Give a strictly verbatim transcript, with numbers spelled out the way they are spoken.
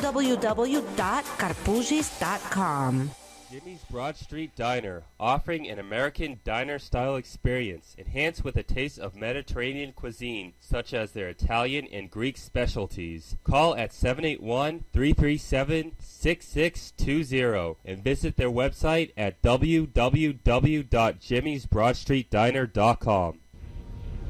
w w dot carpugis dot com. Jimmy's Broad Street Diner, offering an American diner-style experience, enhanced with a taste of Mediterranean cuisine, such as their Italian and Greek specialties. Call at seven eight one, three three seven, six six two zero and visit their website at w w w dot jimmys broad street diner dot com.